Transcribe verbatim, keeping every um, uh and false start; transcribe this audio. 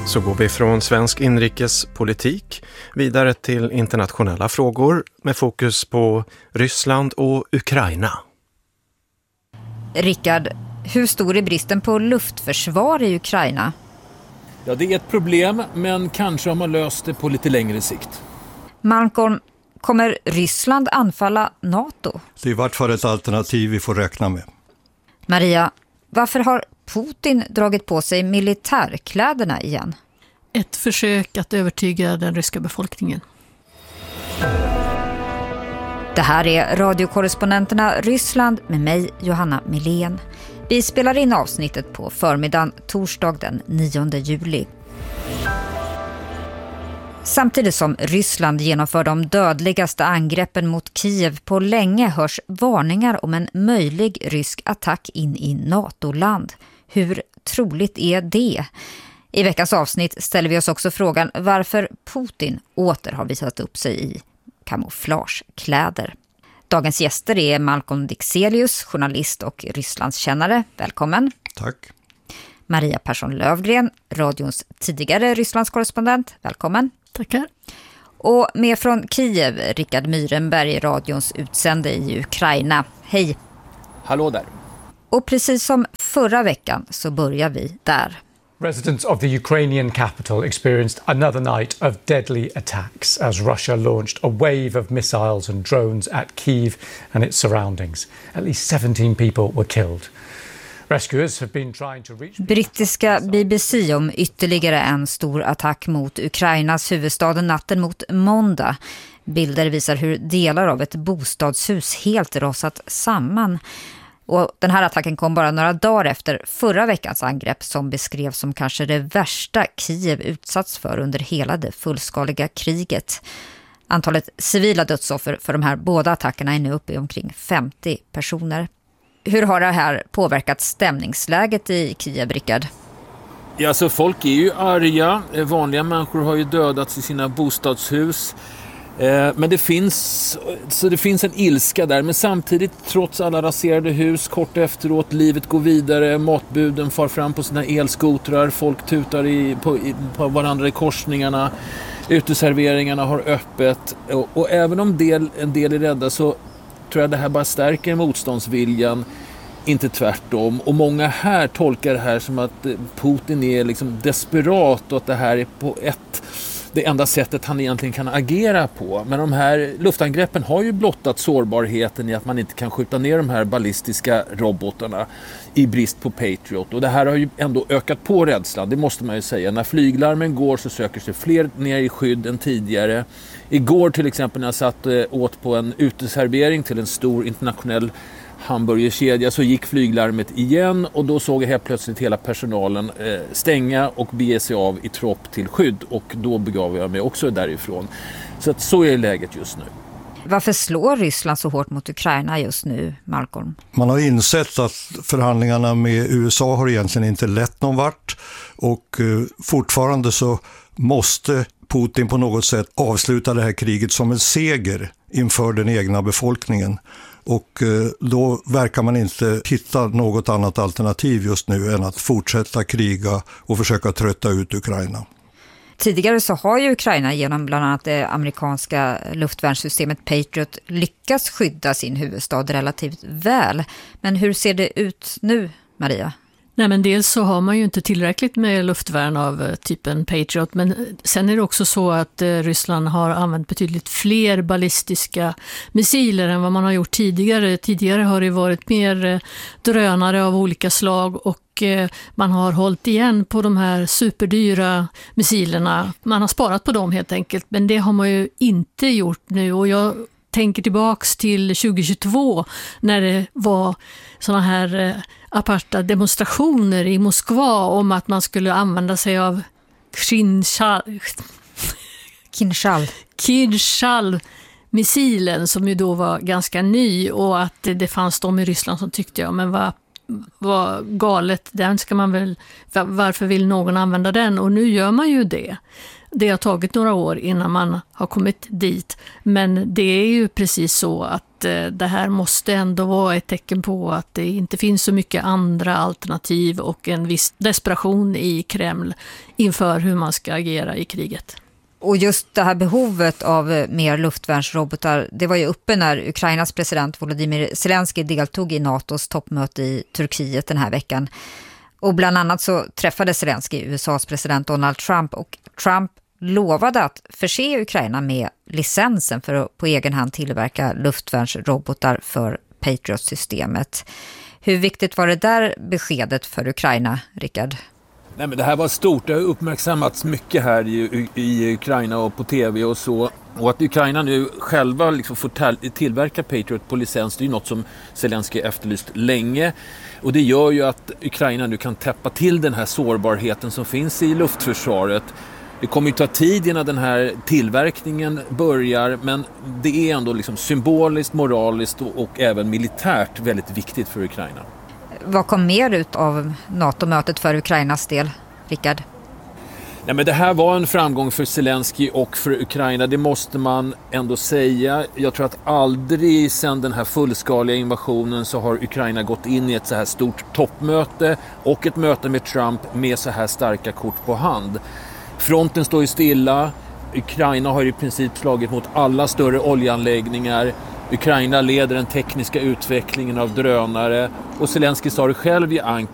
Så går vi från svensk inrikespolitik vidare till internationella frågor med fokus på Ryssland och Ukraina. Rickard, hur stor är bristen på luftförsvar i Ukraina? Ja, det är ett problem, men kanske har man löst det på lite längre sikt. Malcolm, kommer Ryssland anfalla NATO? Det är i vart fall ett alternativ vi får räkna med. Maria, varför har Putin dragit på sig militärkläderna igen? Ett försök att övertyga den ryska befolkningen. Det här är radiokorrespondenterna Ryssland med mig, Johanna Milén. Vi spelar in avsnittet på förmiddagen torsdag den nionde juli. Samtidigt som Ryssland genomför de dödligaste angreppen mot Kiev på länge hörs varningar om en möjlig rysk attack in i NATO-land. Hur troligt är det? I veckans avsnitt ställer vi oss också frågan varför Putin åter har visat upp sig i kamouflagekläder. Dagens gäster är Malcolm Dixelius, journalist och Rysslandskännare. Välkommen. Tack. Maria Persson-Lövgren, radions tidigare Rysslandskorrespondent. Välkommen. Tackar. Och med från Kiev, Rickard Myrenberg, radions utsände i Ukraina. Hej. Hallå där. Och precis som förra veckan så börjar vi där. Residents of the Ukrainian capital experienced another night of deadly attacks as Russia launched a wave of missiles and drones at Kyiv and its surroundings. At least seventeen people were killed. Rescuers have been trying to reach... Brittiska B B C om ytterligare en stor attack mot Ukrainas huvudstad natten mot måndag. Bilder visar hur delar av ett bostadshus helt rasat samman. Och den här attacken kom bara några dagar efter förra veckans angrepp som beskrevs som kanske det värsta Kiev utsatts för under hela det fullskaliga kriget. Antalet civila dödsoffer för de här båda attackerna är nu uppe i omkring femtio personer. Hur har det här påverkat stämningsläget i Kiev, Rickard? Ja, så folk är ju arga. Vanliga människor har ju dödats i sina bostadshus. Men det finns, så det finns en ilska där. Men samtidigt, trots alla raserade hus, kort efteråt, livet går vidare. Matbuden far fram på sina elskotrar. Folk tutar i, på, i, på varandra i korsningarna. Uteserveringarna har öppet. Och, och även om del, en del är rädda så tror jag det här bara stärker motståndsviljan. Inte tvärtom. Och många här tolkar det här som att Putin är liksom desperat och att det här är på ett... det enda sättet han egentligen kan agera på. Men de här luftangreppen har ju blottat sårbarheten i att man inte kan skjuta ner de här ballistiska robotarna i brist på Patriot. Och det här har ju ändå ökat på rädslan, det måste man ju säga. När flyglarmen går så söker sig fler ner i skydd än tidigare. Igår till exempel när jag satt åt på en uteservering till en stor internationell hamburgerkedja så gick flyglarmet igen och då såg jag helt plötsligt hela personalen eh, stänga och bege sig av i tropp till skydd och då begav jag mig också därifrån. Så att så är läget just nu. Varför slår Ryssland så hårt mot Ukraina just nu, Malcolm? Man har insett att förhandlingarna med U S A har egentligen inte lett någon vart och eh, fortfarande så måste Putin på något sätt avsluta det här kriget som en seger inför den egna befolkningen. Och då verkar man inte hitta något annat alternativ just nu än att fortsätta kriga och försöka trötta ut Ukraina. Tidigare så har ju Ukraina genom bland annat det amerikanska luftvärnssystemet Patriot lyckats skydda sin huvudstad relativt väl. Men hur ser det ut nu, Maria? Nej, men dels så har man ju inte tillräckligt med luftvärn av typen Patriot, men sen är det också så att Ryssland har använt betydligt fler ballistiska missiler än vad man har gjort tidigare. Tidigare har det varit mer drönare av olika slag och man har hållit igen på de här superdyra missilerna. Man har sparat på dem helt enkelt, men det har man ju inte gjort nu och jag tänker tillbaks till tjugohundratjugotvå när det var såna här aparta demonstrationer i Moskva om att man skulle använda sig av Kinshal Kinshal Kinshal missilen som ju då var ganska ny och att det fanns de i Ryssland som tyckte ja men vad var galet, den ska man väl, varför vill någon använda den? Och nu gör man ju det. Det har tagit några år innan man har kommit dit, men det är ju precis så att eh, det här måste ändå vara ett tecken på att det inte finns så mycket andra alternativ och en viss desperation i Kreml inför hur man ska agera i kriget. Och just det här behovet av mer luftvärnsrobotar, det var ju uppe när Ukrainas president Volodymyr Zelensky deltog i NATOs toppmöte i Turkiet den här veckan. Och bland annat så träffade Zelensky U S A:s president Donald Trump, och Trump lovade att förse Ukraina med licensen för att på egen hand tillverka luftvärnsrobotar för Patriot-systemet. Hur viktigt var det där beskedet för Ukraina, Rickard? Nej, men det här var stort. Det har uppmärksammats mycket här i, i Ukraina och på tv och så. Och att Ukraina nu själva liksom får tillverka Patriot på licens, det är ju något som Zelensky efterlyst länge. Och det gör ju att Ukraina nu kan täppa till den här sårbarheten som finns i luftförsvaret. Det kommer ju ta tid innan den här tillverkningen börjar, men det är ändå liksom symboliskt, moraliskt och, och även militärt väldigt viktigt för Ukraina. Vad kom mer ut av NATO-mötet för Ukrainas del, Rickard? Nej, men det här var en framgång för Zelensky och för Ukraina, det måste man ändå säga. Jag tror att aldrig sedan den här fullskaliga invasionen så har Ukraina gått in i ett så här stort toppmöte och ett möte med Trump med så här starka kort på hand. Fronten står ju stilla. Ukraina har i princip slagit mot alla större oljeanläggningar. Ukraina leder den tekniska utvecklingen av drönare. Och Zelensky sa det själv i